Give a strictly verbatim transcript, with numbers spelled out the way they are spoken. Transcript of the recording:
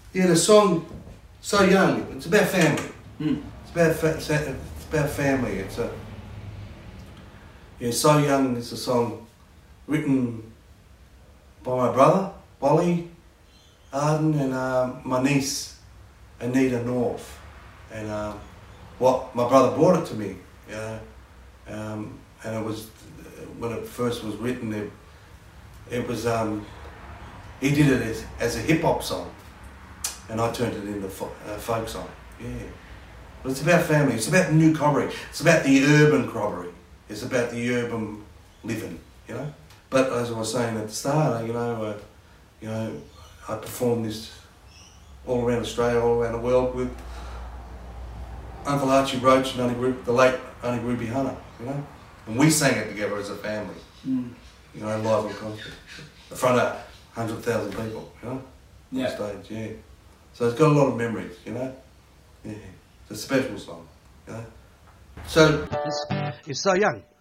Yeah, the song So Young, it's about family. Mm. It's about fa- it's about family. It's a yeah. So Young is a song written by my brother Bolly Arden and uh, my niece Anita North, and um, what my brother brought it to me. You know, um, and it was when it first was written. It, it was um, he did it as, as a hip hop song, and I turned it into fo- a folk song. Yeah. But it's about family. It's about New Cobbery. It's about the urban Cobbery. It's about the urban living, you know. But as I was saying at the start, you know, uh, you know, I performed this all around Australia, all around the world with Uncle Archie Roach and Auntie Ruby, the late Auntie Ruby Hunter, you know. And we sang it together as a family, Mm. you know, live on concert, in front of one hundred thousand people, you know, Yeah. on stage, yeah. So it's got a lot of memories, you know. Yeah. It's a special song, you know. So, it's, it's So Young.